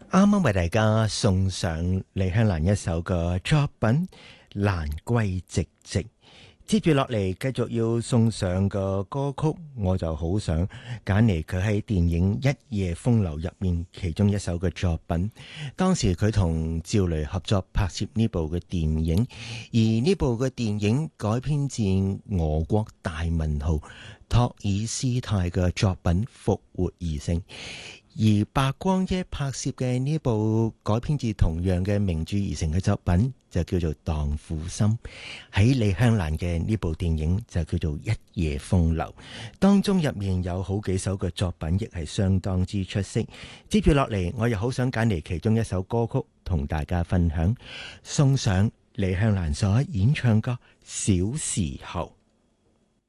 啱啱為大家送上李香蘭一首嘅作品《蘭桂寂寂》。接住落嚟繼續要送上嘅歌曲，我就好想揀嚟佢喺電影《一夜風流》入面其中一首嘅作品。當時佢同趙雷合作拍攝呢部嘅電影，而呢部嘅電影改編自俄國大文豪托爾斯泰嘅作品《復活而成》。而白光耶拍攝嘅呢部改編自同樣嘅名著而成嘅作品就叫做《蕩婦心》，喺李香蘭嘅呢部電影就叫做《一夜風流》，當中入面有好幾首嘅作品亦係相當之出色。接住落嚟我又好想揀嚟其中一首歌曲同大家分享，送上李香蘭所演唱嘅《小時候》。